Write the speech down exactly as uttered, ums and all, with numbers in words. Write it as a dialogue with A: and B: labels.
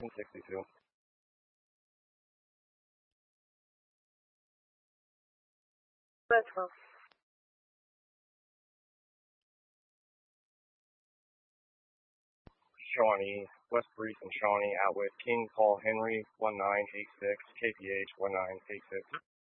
A: seven sixty-two.
B: That's well.
A: Shawnee, West Breeze and Shawnee out with King Paul Henry one nine eight six, K P H one nine eight six.